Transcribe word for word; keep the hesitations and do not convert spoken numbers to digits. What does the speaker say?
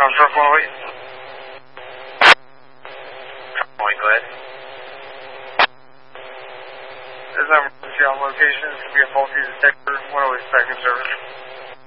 on truck one oh eight. Go ahead. There's an emergency on location. This could be a faulty detector. one oh eight second service.